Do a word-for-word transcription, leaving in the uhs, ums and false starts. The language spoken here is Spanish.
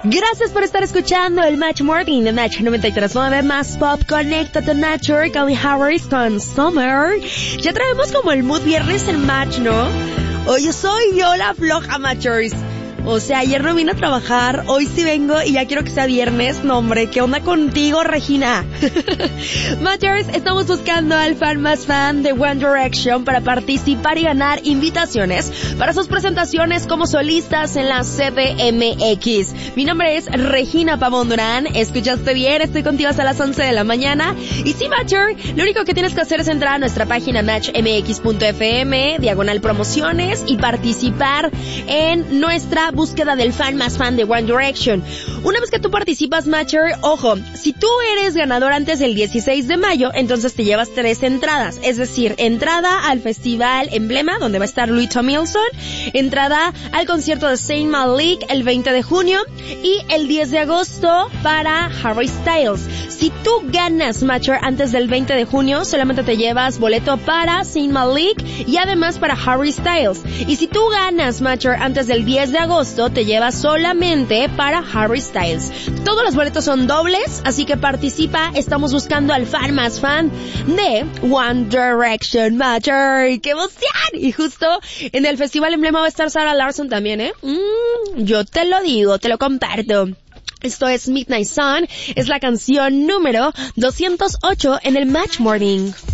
Gracias por estar escuchando el Match Morning de Match noventa y tres punto nueve más pop. Conéctate Nature, Calvin Harris con Summer. Ya traemos como el mood viernes en Match, ¿no? Hoy yo soy yo la floja, Matchers. O sea, ayer no vine a trabajar, hoy sí vengo y ya quiero que sea viernes. No, hombre, ¿qué onda contigo, Regina? Matchers, estamos buscando al fan más fan de One Direction para participar y ganar invitaciones para sus presentaciones como solistas en la C D M X. Mi nombre es Regina Pavón Durán, escuchaste bien, estoy contigo hasta las once de la mañana. Y sí, Matcher, lo único que tienes que hacer es entrar a nuestra página match m x punto f m, diagonal promociones, y participar en nuestra búsqueda del fan más fan de One Direction. Una vez que tú participas, Matcher, ojo, si tú eres ganador antes del dieciséis de mayo, entonces te llevas tres entradas, es decir, entrada al festival Emblema, donde va a estar Louis Tomlinson, entrada al concierto de Zayn Malik el veinte de junio y el diez de agosto para Harry Styles. Si tú ganas, Matcher, antes del veinte de junio, solamente te llevas boleto para Zayn Malik y además para Harry Styles. Y si tú ganas, Matcher, antes del diez de agosto, te llevas solamente para Harry Styles. Todos los boletos son dobles, así que participa. Estamos buscando al fan más fan de One Direction, Matcher. ¡Qué emoción! Y justo en el Festival Emblema va a estar Sarah Larsson también, ¿eh? Mm, yo te lo digo, te lo comparto. Esto es Midnight Sun, es la canción número doscientos ocho en el Match Morning.